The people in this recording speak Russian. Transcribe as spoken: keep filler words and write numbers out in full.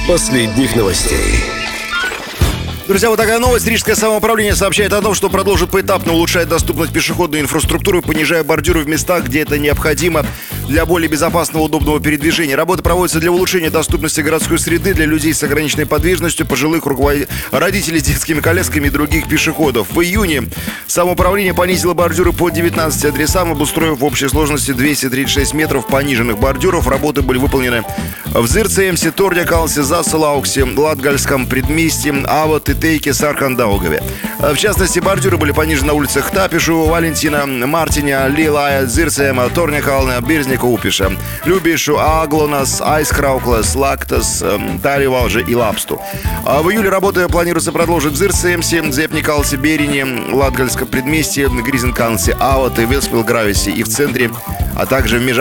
последних новостей. Друзья, вот такая новость. Рижское самоуправление сообщает о том, что продолжит поэтапно улучшать доступность пешеходной инфраструктуры, понижая бордюры в местах, где это необходимо для более безопасного, удобного передвижения. Работа проводится для улучшения доступности городской среды для людей с ограниченной подвижностью, пожилых руковод... родителей с детскими колясками и других пешеходов. В июне самоуправление понизило бордюры по девятнадцати адресам, обустроив в общей сложности двести тридцать шесть метров пониженных бордюров. Работы были выполнены в Зырцемсе, Торнякалсе, Засалауксе, Латгальском предместье, Авот и Тейке, Саркандаугаве. В частности, бордюры были понижены на улицах Тапишу, Валентина, Мартиня, Лилая, Зырцема, Торнякална, Берзника, Упиша, Любишу, Аглонас, Айскрауклас, Лактас, Таривалжи и Лапсту. В июле работы планируется продолжить в Зырцемсе, Зепникалсе, Берине, Латгальском предместье, Гризенкансе, Авот и Веспилгрависе и в центре, а также в меж